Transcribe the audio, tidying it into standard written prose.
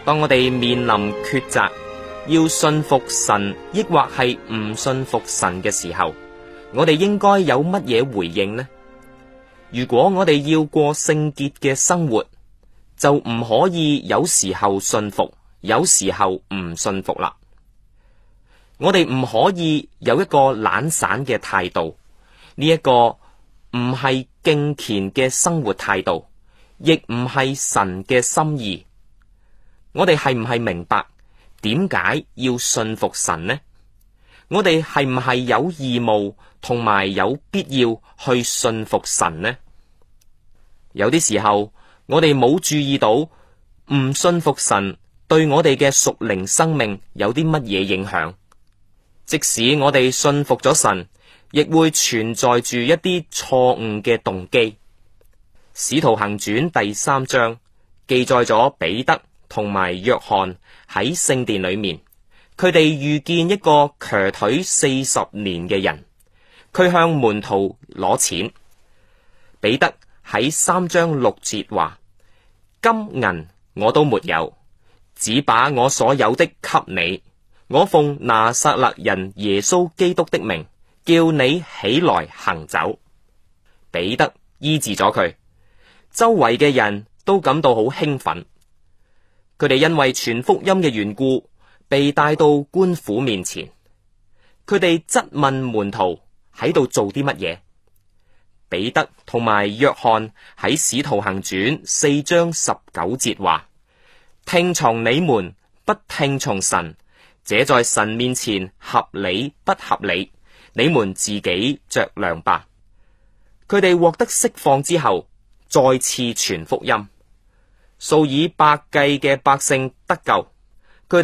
當我哋面臨抉擇，要信服神，抑或係唔信服神嘅時候，我哋應該有乜嘢回應呢？如果我哋要過聖潔嘅生活，就唔可以有時候信服，有時候唔信服啦。我哋唔可以有一個懶散嘅態度，呢一個唔係敬虔嘅生活態度，亦唔係神嘅心意。我哋係唔係明白點解要信服神呢？我哋係唔係有義務同埋有必要去信服神呢？有啲時候，我哋冇注意到唔信服神對我哋嘅屬靈生命有啲乜嘢影響。即使我哋信服咗神，亦會存在住一啲錯誤嘅動機。使徒行傳第3章記載咗彼得同埋約翰喺聖殿裏面，佢哋遇見一個瘸腿40年嘅人，佢向門徒攞錢。彼得喺3章6節話：金銀我都沒有，只把我所有的給你。我奉拿撒勒人耶穌基督的名，叫你起來行走。彼得醫治咗佢，周圍嘅人都感到好興奮。佢哋因為傳福音嘅緣故，被帶到官府面前。佢哋質問門徒喺度做啲乜嘢。彼得同埋約翰喺使徒行傳4章19節話：聽從你們，不聽從神，這在神面前合理不合理？你們自己酌量吧。佢哋獲得釋放之後，再次傳福音，數以百計嘅百姓得救。